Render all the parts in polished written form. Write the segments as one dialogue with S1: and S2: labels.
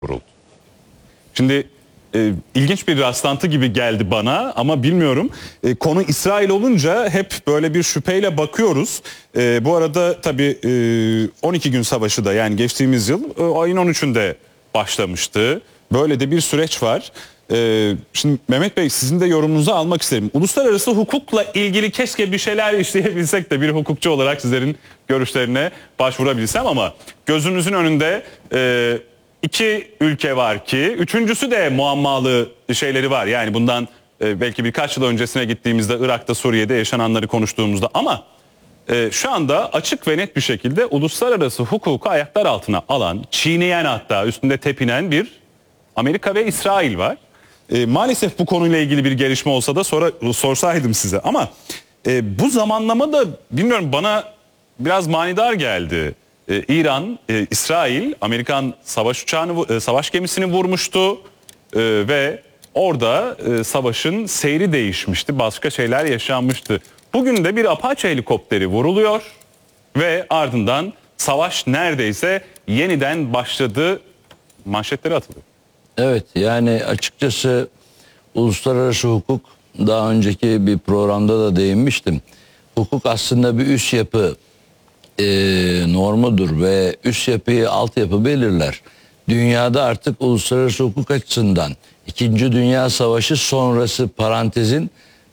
S1: vuruldu. Şimdi ilginç bir rastlantı gibi geldi bana ama bilmiyorum. Konu İsrail olunca hep böyle bir şüpheyle bakıyoruz. Bu arada tabii 12 gün savaşı da yani geçtiğimiz yıl ayın 13'ünde başlamıştı. Böyle de bir süreç var. Şimdi Mehmet Bey sizin de yorumunuzu almak isterim. Uluslararası hukukla ilgili keşke bir şeyler işleyebilsek de bir hukukçu olarak sizlerin görüşlerine başvurabilsem ama gözümüzün önünde iki ülke var ki üçüncüsü de muammalı şeyleri var. Yani bundan belki birkaç yıl öncesine gittiğimizde Irak'ta, Suriye'de yaşananları konuştuğumuzda ama şu anda açık ve net bir şekilde uluslararası hukuku ayaklar altına alan, çiğneyen hatta üstünde tepinen bir Amerika ve İsrail var. Maalesef bu konuyla ilgili bir gelişme olsa da sorsaydım size ama bu zamanlama da bilmiyorum bana biraz manidar geldi. İran, İsrail, Amerikan savaş gemisini vurmuştu ve orada savaşın seyri değişmişti. Başka şeyler yaşanmıştı. Bugün de bir Apache helikopteri vuruluyor ve ardından savaş neredeyse yeniden başladı manşetleri atılıyor.
S2: Evet, yani açıkçası uluslararası hukuk, daha önceki bir programda da değinmiştim. Hukuk aslında bir üst yapı normudur ve üst yapıyı altyapı belirler. Dünyada artık uluslararası hukuk açısından 2. Dünya Savaşı sonrası parantezin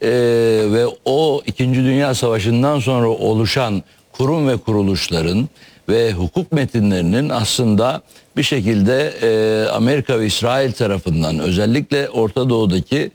S2: ve o 2. Dünya Savaşı'ndan sonra oluşan kurum ve kuruluşların ve hukuk metinlerinin aslında bir şekilde Amerika ve İsrail tarafından özellikle Orta Doğu'daki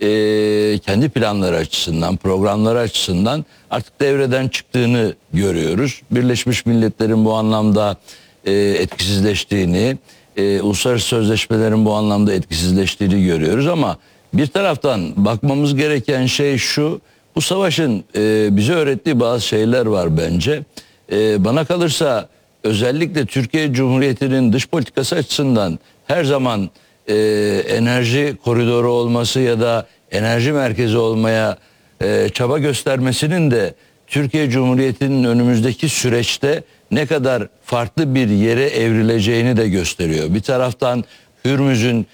S2: kendi planları açısından, programları açısından artık devreden çıktığını görüyoruz. Birleşmiş Milletler'in bu anlamda etkisizleştiğini, uluslararası sözleşmelerin bu anlamda etkisizleştiğini görüyoruz ama bir taraftan bakmamız gereken şey şu, bu savaşın bize öğrettiği bazı şeyler var bence. Bana kalırsa özellikle Türkiye Cumhuriyeti'nin dış politikası açısından her zaman enerji koridoru olması ya da enerji merkezi olmaya çaba göstermesinin de Türkiye Cumhuriyeti'nin önümüzdeki süreçte ne kadar farklı bir yere evrileceğini de gösteriyor. Bir taraftan Hürmüz'ün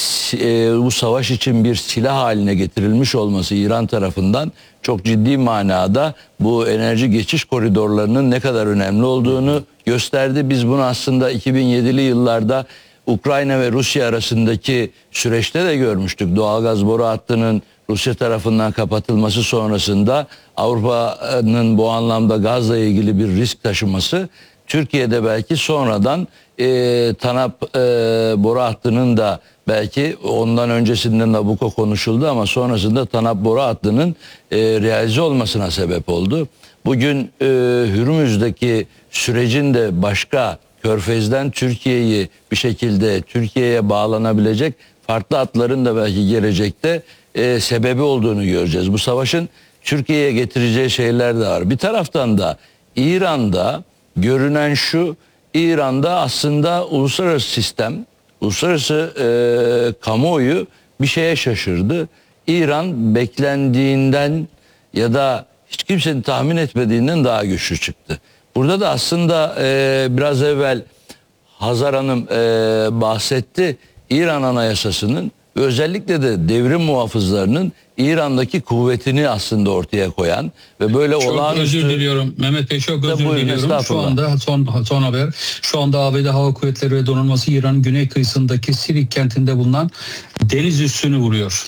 S2: bu savaş için bir silah haline getirilmiş olması İran tarafından çok ciddi manada bu enerji geçiş koridorlarının ne kadar önemli olduğunu gösterdi. Biz bunu aslında 2007'li yıllarda Ukrayna ve Rusya arasındaki süreçte de görmüştük. Doğalgaz boru hattının Rusya tarafından kapatılması sonrasında Avrupa'nın bu anlamda gazla ilgili bir risk taşıması, Türkiye'de belki sonradan TANAP boru hattının da belki ondan öncesinde Nabucco konuşuldu ama sonrasında TANAP boru hattının realize olmasına sebep oldu. Bugün Hürmüz'deki sürecin de başka Körfez'den Türkiye'yi bir şekilde Türkiye'ye bağlanabilecek farklı hatların da belki gelecekte sebebi olduğunu göreceğiz. Bu savaşın Türkiye'ye getireceği şeyler de var. Bir taraftan da İran'da görünen şu, İran'da aslında uluslararası sistem, uluslararası kamuoyu bir şeye şaşırdı. İran beklendiğinden ya da hiç kimsenin tahmin etmediğinden daha güçlü çıktı. Burada da aslında biraz evvel Hazar Hanım bahsetti. İran Anayasası'nın ve özellikle de devrim muhafızlarının İran'daki kuvvetini aslında ortaya koyan ve böyle
S3: çok
S2: olağanüstü...
S3: özür diliyorum Mehmet Bey, çok özür diliyorum. Şu anda son haber. Şu anda ABD Hava Kuvvetleri ve Donanması İran'ın güney kıyısındaki Sirik kentinde bulunan deniz üssünü vuruyor.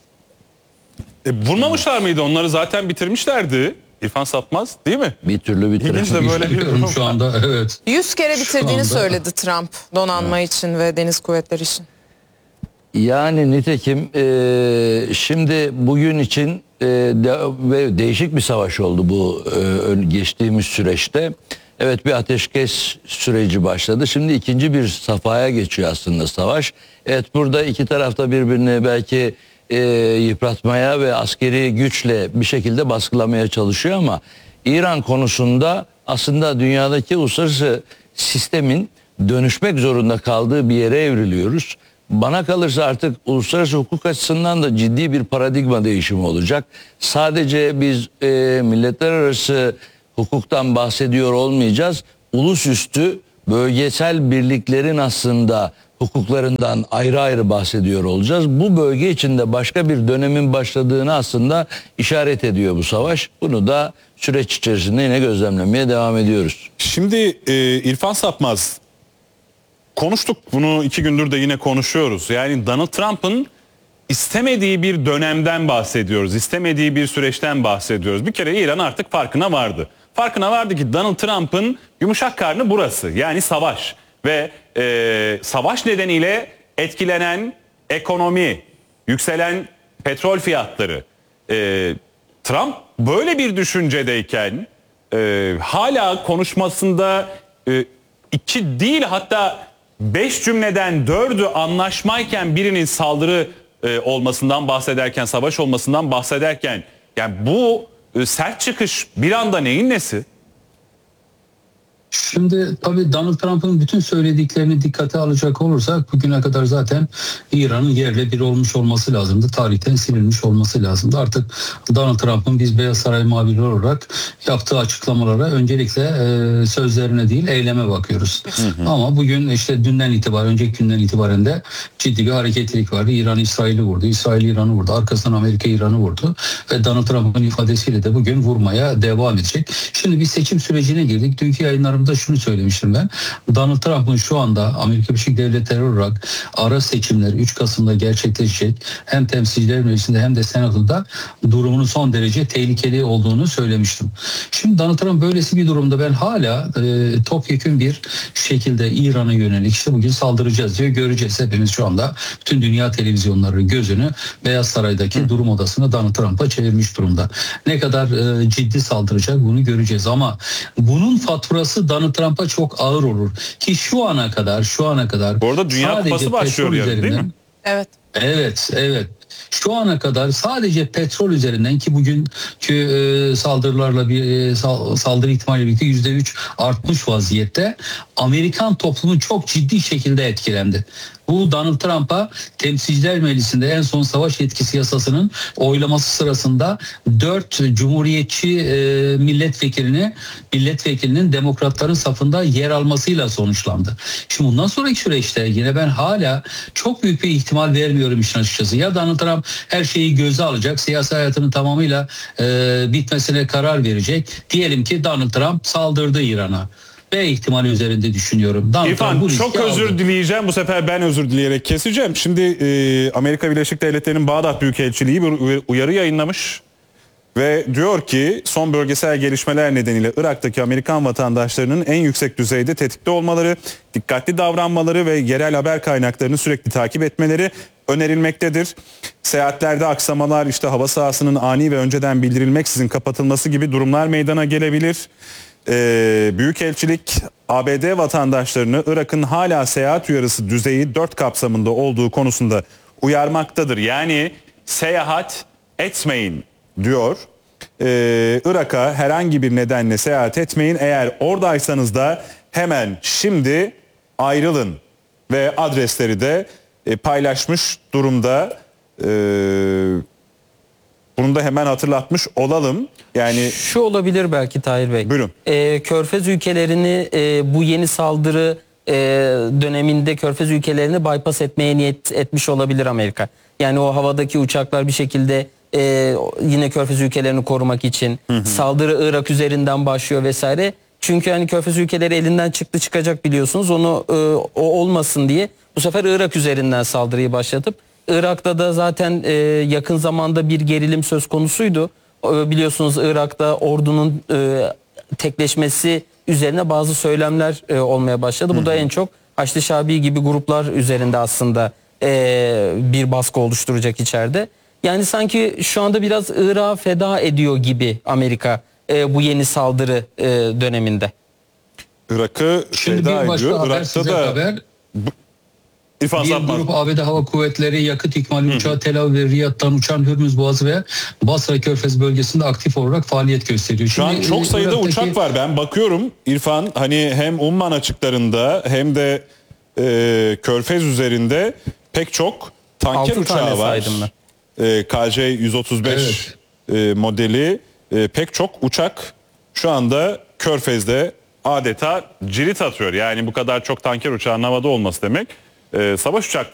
S1: Vurmamışlar mıydı? Onları zaten bitirmişlerdi. İrfan Satmaz değil mi?
S2: Bir türlü bitirmiş.
S1: Böyle bir
S3: şu anda evet.
S4: 100 kere bitirdiğini söyledi Trump donanma için ve deniz kuvvetleri için.
S2: Yani nitekim şimdi bugün için ve değişik bir savaş oldu bu geçtiğimiz süreçte. Evet, bir ateşkes süreci başladı. Şimdi ikinci bir safhaya geçiyor aslında savaş. Evet, burada iki tarafta birbirini belki yıpratmaya ve askeri güçle bir şekilde baskılamaya çalışıyor ama İran konusunda aslında dünyadaki uluslararası sistemin dönüşmek zorunda kaldığı bir yere evriliyoruz. Bana kalırsa artık uluslararası hukuk açısından da ciddi bir paradigma değişimi olacak. Sadece biz milletler arası hukuktan bahsediyor olmayacağız. Ulusüstü bölgesel birliklerin aslında hukuklarından ayrı ayrı bahsediyor olacağız. Bu bölge içinde başka bir dönemin başladığını aslında işaret ediyor bu savaş. Bunu da süreç içerisinde yine gözlemlemeye devam ediyoruz.
S1: Şimdi İrfan Sapmaz, konuştuk bunu 2 gündür de yine konuşuyoruz. Yani Donald Trump'ın istemediği bir dönemden bahsediyoruz. İstemediği bir süreçten bahsediyoruz. Bir kere İran artık farkına vardı. Farkına vardı ki Donald Trump'ın yumuşak karnı burası. Yani savaş. Ve savaş nedeniyle etkilenen ekonomi, yükselen petrol fiyatları. Trump böyle bir düşüncedeyken hala konuşmasında 2 değil hatta 5 cümleden 4'ü anlaşmayken birinin saldırı olmasından bahsederken, savaş olmasından bahsederken, yani bu sert çıkış bir anda neyin nesi?
S3: Şimdi tabii Donald Trump'ın bütün söylediklerini dikkate alacak olursak bugüne kadar zaten İran'ın yerle bir olmuş olması lazımdı. Tarihten silinmiş olması lazımdı. Artık Donald Trump'ın biz Beyaz Saray muhabiri olarak yaptığı açıklamalara öncelikle sözlerine değil eyleme bakıyoruz. Ama bugün işte dünden itibaren, önceki günden itibaren de ciddi bir hareketlilik vardı. İran İsrail'i vurdu, İsrail İran'ı vurdu, arkasından Amerika İran'ı vurdu ve Donald Trump'ın ifadesiyle de bugün vurmaya devam edecek. Şimdi bir seçim sürecine girdik. Dünkü yayınlarımda şunu söylemiştim ben. Donald Trump'ın şu anda Amerika Birleşik Devletleri olarak ara seçimler 3 Kasım'da gerçekleşecek. Hem Temsilciler Meclisi'nde hem de Senato'da durumunun son derece tehlikeli olduğunu söylemiştim. Şimdi Donald Trump böylesi bir durumda ben hala topyekün bir şekilde İran'a yönelik işte bugün saldıracağız diyor. Göreceğiz hepimiz şu anda. Bütün dünya televizyonları gözünü Beyaz Saray'daki durum odasına Donald Trump'a çevirmiş durumda. Ne kadar ciddi saldıracak bunu göreceğiz ama bunun faturası Donald Trump'a çok ağır olur ki şu ana kadar
S1: Bu arada Dünya Kupası başlıyor yarın değil mi?
S4: Evet.
S3: Evet. Şu ana kadar sadece petrol üzerinden ki bugünkü saldırılarla bir saldırı ihtimaliyle birlikte %3 artmış vaziyette Amerikan toplumu çok ciddi şekilde etkilendi. Bu Donald Trump'a Temsilciler Meclisi'nde en son savaş yetkisi yasasının oylaması sırasında 4 cumhuriyetçi milletvekilinin demokratların safında yer almasıyla sonuçlandı. Şimdi bundan sonraki süreçte yine ben hala çok büyük bir ihtimal vermiyorum işin açıkçası. Ya Donald Trump her şeyi göze alacak, siyasi hayatının tamamıyla bitmesine karar verecek. Diyelim ki Donald Trump saldırdı İran'a. B ihtimali üzerinde düşünüyorum.
S1: İrfan çok özür dileyeceğim. Bu sefer ben özür dileyerek keseceğim. Şimdi Amerika Birleşik Devletleri'nin Bağdat Büyükelçiliği bir uyarı yayınlamış. Ve diyor ki son bölgesel gelişmeler nedeniyle Irak'taki Amerikan vatandaşlarının en yüksek düzeyde tetikte olmaları, dikkatli davranmaları ve yerel haber kaynaklarını sürekli takip etmeleri önerilmektedir. Seyahatlerde aksamalar, işte hava sahasının ani ve önceden bildirilmeksizin kapatılması gibi durumlar meydana gelebilir. Büyükelçilik ABD vatandaşlarını Irak'ın hala seyahat uyarısı düzeyi 4 kapsamında olduğu konusunda uyarmaktadır. Yani seyahat etmeyin diyor. Irak'a herhangi bir nedenle seyahat etmeyin. Eğer oradaysanız da hemen şimdi ayrılın ve adresleri de paylaşmış durumda. Bunu da hemen hatırlatmış olalım. Yani
S5: şu olabilir belki Tahir Bey.
S1: Buyurun.
S5: Körfez ülkelerini bu yeni saldırı döneminde Körfez ülkelerini bypass etmeye niyet etmiş olabilir Amerika. Yani o havadaki uçaklar bir şekilde yine Körfez ülkelerini korumak için saldırı Irak üzerinden başlıyor vesaire. Çünkü hani Körfez ülkeleri elinden çıkacak biliyorsunuz. Onu o olmasın diye bu sefer Irak üzerinden saldırıyı başlatıp Irak'ta da zaten yakın zamanda bir gerilim söz konusuydu. Biliyorsunuz Irak'ta ordunun tekleşmesi üzerine bazı söylemler olmaya başladı. Bu da en çok Haçlı Şabi gibi gruplar üzerinde aslında bir baskı oluşturacak içeride. Yani sanki şu anda biraz Irak'a feda ediyor gibi Amerika bu yeni saldırı döneminde.
S1: Irak'ı feda ediyor. Irak'ta da
S3: haber. Bir grup ABD Hava Kuvvetleri yakıt ikmali uçağı Tel Aviv ve Riyad'dan uçan Hürmüz Boğazı ve Basra Körfez bölgesinde aktif olarak faaliyet gösteriyor.
S1: Şu an çok sayıda uçak var. Ben bakıyorum İrfan, hani hem Umman açıklarında hem de Körfez üzerinde pek çok tanker uçağı var. KC-135 modeli pek çok uçak şu anda Körfez'de adeta cirit atıyor. Yani bu kadar çok tanker uçağının havada olması demek savaş uçakları